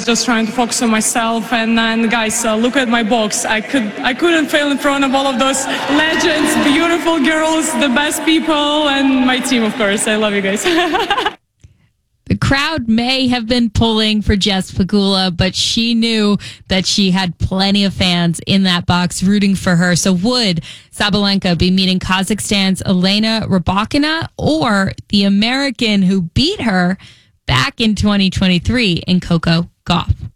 just trying to focus on myself. And guys, look at my box. I couldn't fail in front of all of those legends, beautiful girls, the best people, and my team, of course. I love you guys. The crowd may have been pulling for Jess Pegula, but she knew that she had plenty of fans in that box rooting for her. So would Sabalenka be meeting Kazakhstan's Elena Rybakina or the American who beat her back in 2023 in Coco Gauff?